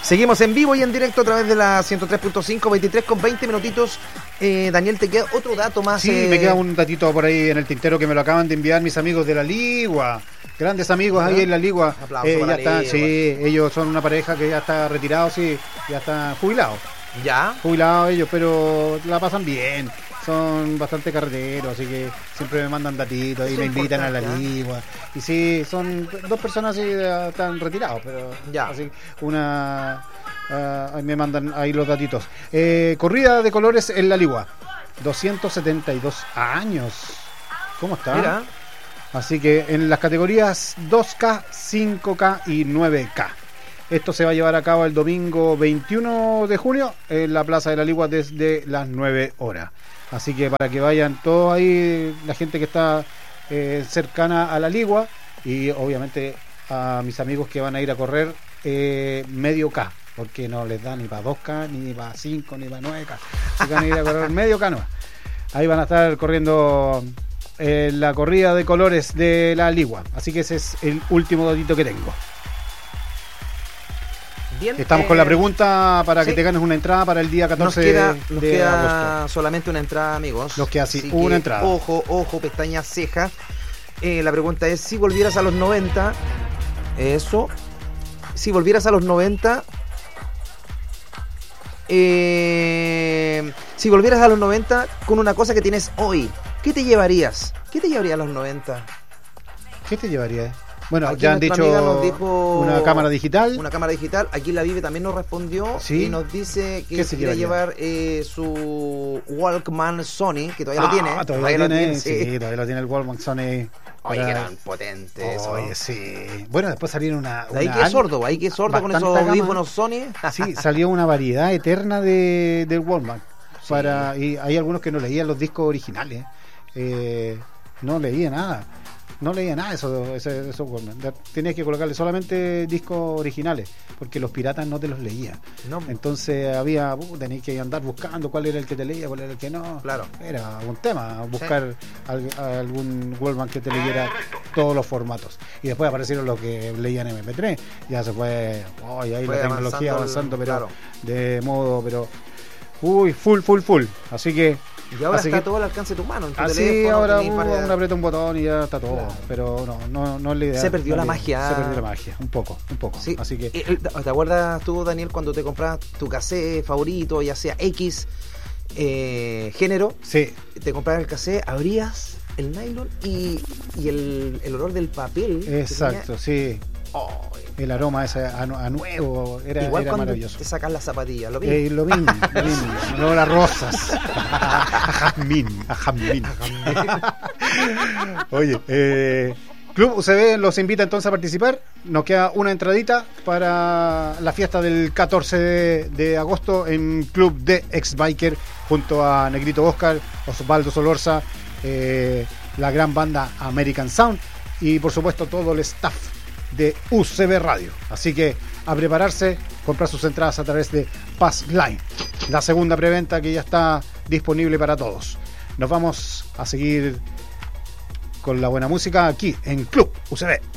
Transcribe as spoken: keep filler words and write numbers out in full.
Seguimos en vivo y en directo a través de la ciento tres punto cinco, veintitrés con veinte minutitos. Eh, Daniel, ¿te queda otro dato más? Sí, eh... me queda un datito por ahí en el tintero que me lo acaban de enviar mis amigos de la Ligua. Grandes amigos ahí en la Ligua. Eh, ya están, sí, ellos son una pareja que ya está retirado, sí, ya están jubilados. ¿Ya? Jubilados ellos, pero la pasan bien. Son bastante carreteros, así que siempre me mandan datitos y me invitan a la Ligua. Y sí, son dos personas así, están retirados, pero ya. Así, una uh, me mandan ahí los datitos. Eh, corrida de colores en la Ligua, doscientos setenta y dos años. ¿Cómo está? Mira. Así que en las categorías dos K, cinco K y nueve K. Esto se va a llevar a cabo el domingo veintiuno de junio en la Plaza de la Ligua desde las nueve horas. Así que para que vayan todos ahí, la gente que está eh, cercana a la Ligua y obviamente a mis amigos que van a ir a correr eh, medio K, porque no les da ni para dos K, ni para cinco, ni para nueve K. Así que van a ir a correr medio K, no. Ahí van a estar corriendo eh, la corrida de colores de la Ligua. Así que ese es el último datito que tengo. Bien, Estamos eh, con la pregunta para sí. que te ganes una entrada para el día catorce nos queda, nos de queda agosto. Solamente una entrada, amigos. Nos queda así, una entrada. Ojo, ojo, pestaña, ceja. Eh, la pregunta es, si volvieras a los noventa, eso, si volvieras a los noventa, eh, si volvieras a los noventa con una cosa que tienes hoy, ¿qué te llevarías? ¿Qué te llevaría a los noventa? ¿Qué te llevaría? Bueno, aquí ya han dicho nos dijo una cámara digital. Una cámara digital. Aquí la Vive también nos respondió. ¿Sí? Y nos dice que se quiere llevar eh, su Walkman Sony, que todavía ah, lo tiene. Todavía, todavía lo tiene, tiene sí. sí, todavía lo tiene el Walkman Sony. Oye, para... eran potentes eso. Oye, sí. Bueno, después salieron una... una ahí que sordo, ahí que sordo con esos audífonos Sony. Sí, salió una variedad eterna de, de Walkman. Sí. Para, y hay algunos que no leían los discos originales. Eh, no leía nada. No leía nada eso, eso, eso tenías que colocarle solamente discos originales, porque los piratas no te los leían. No. Entonces había, uh, tenías que andar buscando cuál era el que te leía, cuál era el que no. Claro. Era un tema, buscar sí. al, algún Walkman que te leyera todos los formatos. Y después aparecieron los que leían eme pe tres. Ya se fue, oh, y ahí fue la tecnología avanzando, el, pero claro. de modo, pero uy, full, full, full. Así que y ahora así está que, todo al alcance de tu mano. En tu así teléfono, ahora uh, uno de... aprieta un botón y ya está todo. Claro. Pero no, no, no es la idea. Se perdió la, la magia. Se perdió la magia, un poco, un poco. Sí. Así que. ¿Te acuerdas tú, Daniel, cuando te compras tu cassette favorito, ya sea X eh, género? Sí. Te compras el cassette, abrías el nylon y, y el, el olor del papel. Exacto, tenía... sí. Oh, el aroma ese a, a nuevo era, igual era cuando maravilloso. Te sacas las zapatillas, lo mismo. Eh, lo mismo, lo mismo. No las rosas. A jazmín, a jazmín. Oye, eh, Club U C B los invita entonces a participar. Nos queda una entradita para la fiesta del catorce de, de agosto en Club de Ex-Biker junto a Negrito Oscar, Osvaldo Solorza, eh, la gran banda American Sound y por supuesto todo el staff de U C B Radio. Así que a prepararse, comprar sus entradas a través de Passline, la segunda preventa que ya está disponible para todos. Nos vamos a seguir con la buena música aquí en Club U C B.